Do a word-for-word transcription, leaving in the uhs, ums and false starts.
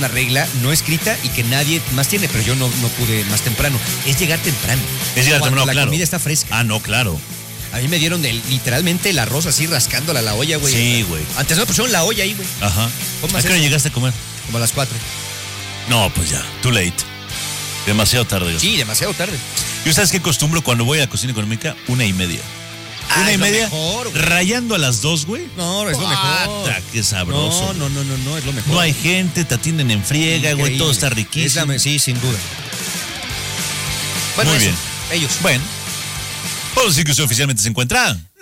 una regla no escrita y que nadie más tiene, pero yo no, no pude más temprano. Es llegar temprano. Es llegar Cuando temprano, la claro. comida está fresca. Ah, no, claro. A mí me dieron el, literalmente el arroz así rascándola a la olla, güey. Sí, güey. Antes no pusieron la olla ahí, güey. Ajá. ¿Cómo ¿A qué hora haces? llegaste a comer? Como a las cuatro. No, pues ya, too late. Demasiado tarde. Sí, demasiado tarde. ¿Y sabes qué acostumbro cuando voy a la cocina económica? Una y media. Ah, Una y es lo media. mejor, güey. Rayando a las dos, güey. No, es lo mejor. Pata, qué sabroso. No, no, no, no, no, es lo mejor. No hay gente, te atienden en friega, güey, Increíble. todo está Es riquísimo. la me- sí, sin duda. Bueno, Muy eso, bien. ellos. Bueno, puedo decir que usted oficialmente se encuentra